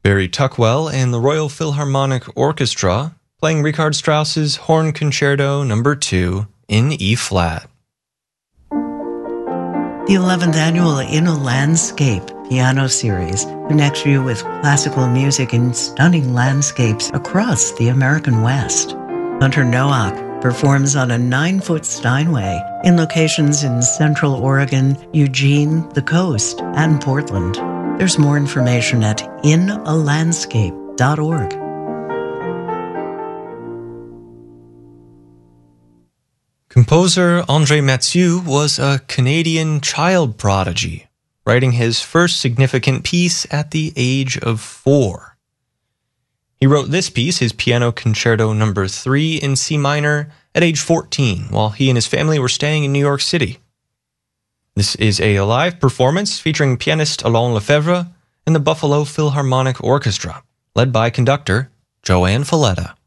Barry Tuckwell and the Royal Philharmonic Orchestra playing Richard Strauss's Horn Concerto No. 2 in E-flat. The 11th annual In a Landscape piano series connects you with classical music in stunning landscapes across the American West. Hunter Nowak performs on a 9-foot Steinway in locations in Central Oregon, Eugene, the Coast, and Portland. There's more information at inalandscape.org. Composer André Mathieu was a Canadian child prodigy, writing his first significant piece at the age of 4. He wrote this piece, his Piano Concerto No. 3 in C minor, at age 14, while he and his family were staying in New York City. This is a live performance featuring pianist Alain Lefebvre and the Buffalo Philharmonic Orchestra, led by conductor Joanne Falletta.